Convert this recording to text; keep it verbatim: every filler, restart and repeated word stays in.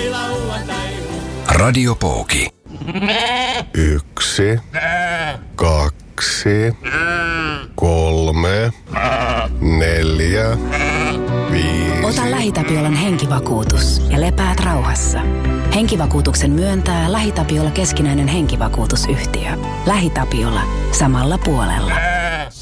Radio Pooki. Yksi, kaksi, kolme, neljä, viisi. Ota LähiTapiolan henkivakuutus ja lepäät rauhassa. Henkivakuutuksen myöntää LähiTapiola keskinäinen henkivakuutusyhtiö. LähiTapiola. Samalla puolella.